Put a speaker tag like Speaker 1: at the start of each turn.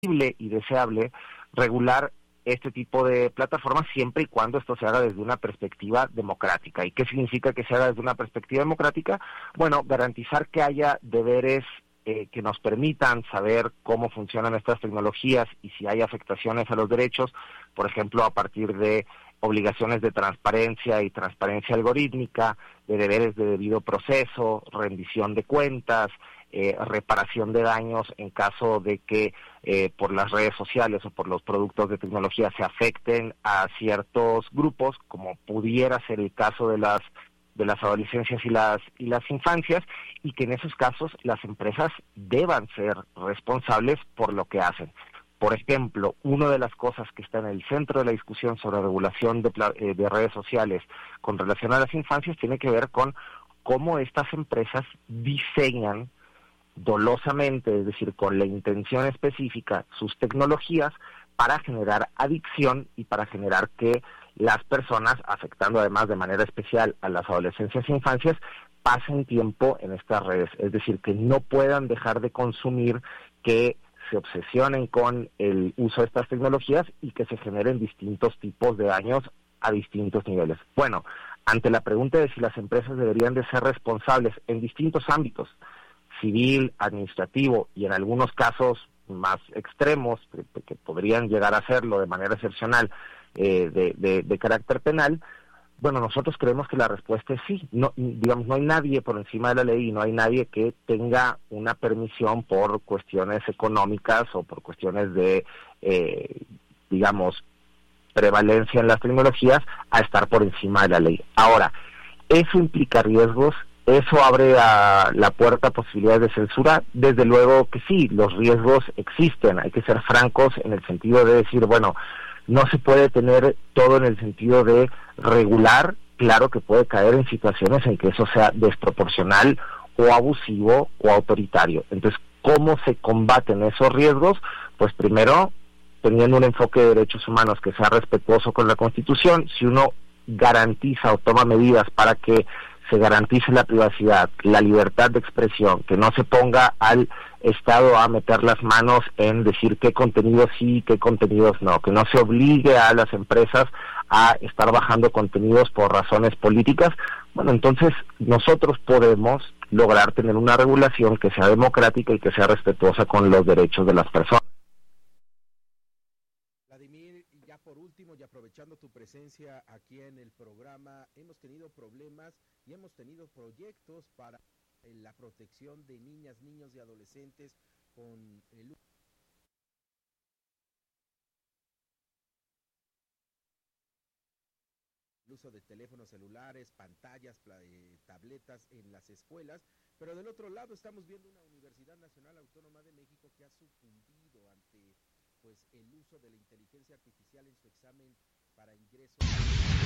Speaker 1: y deseable regular este tipo de plataformas siempre y cuando esto se haga desde una perspectiva democrática. ¿Y qué significa que se haga desde una perspectiva democrática? Bueno, garantizar que haya deberes que nos permitan saber cómo funcionan estas tecnologías y si hay afectaciones a los derechos, por ejemplo, a partir de obligaciones de transparencia y transparencia algorítmica, de deberes de debido proceso, rendición de cuentas, reparación de daños en caso de que por las redes sociales o por los productos de tecnología se afecten a ciertos grupos, como pudiera ser el caso de las adolescencias y las infancias, y que en esos casos las empresas deban ser responsables por lo que hacen. Por ejemplo, una de las cosas que está en el centro de la discusión sobre regulación de redes sociales con relación a las infancias tiene que ver con cómo estas empresas diseñan dolosamente, es decir, con la intención específica, sus tecnologías para generar adicción y para generar que las personas, afectando además de manera especial a las adolescencias e infancias, pasen tiempo en estas redes, es decir, que no puedan dejar de consumir, que se obsesionen con el uso de estas tecnologías y que se generen distintos tipos de daños a distintos niveles. Bueno, ante la pregunta de si las empresas deberían de ser responsables en distintos ámbitos, civil, administrativo y en algunos casos más extremos, que podrían llegar a hacerlo de manera excepcional, de carácter penal, bueno, nosotros creemos que la respuesta es sí. No, digamos, no hay nadie por encima de la ley y no hay nadie que tenga una permisión por cuestiones económicas o por cuestiones de, digamos, prevalencia en las tecnologías a estar por encima de la ley. Ahora, ¿eso implica riesgos? ¿Eso abre la puerta a posibilidades de censura? Desde luego que sí, los riesgos existen. Hay que ser francos en el sentido de decir, bueno, no se puede tener todo en el sentido de regular. Claro que puede caer en situaciones en que eso sea desproporcional o abusivo o autoritario. Entonces, ¿cómo se combaten esos riesgos? Pues primero, teniendo un enfoque de derechos humanos que sea respetuoso con la Constitución. Si uno garantiza o toma medidas para que se garantice la privacidad, la libertad de expresión, que no se ponga al Estado a meter las manos en decir qué contenidos sí, qué contenidos no, que no se obligue a las empresas a estar bajando contenidos por razones políticas. Bueno, entonces nosotros podemos lograr tener una regulación que sea democrática y que sea respetuosa con los derechos de las personas.
Speaker 2: Vladimir, y ya por último, y aprovechando tu presencia aquí en el programa, hemos tenido problemas y hemos tenido proyectos para la protección de niñas, niños y adolescentes con el uso de teléfonos celulares, pantallas, tabletas en las escuelas, pero del otro lado estamos viendo una Universidad Nacional Autónoma de México que ha sucumbido ante pues el uso de la inteligencia artificial en su examen para ingreso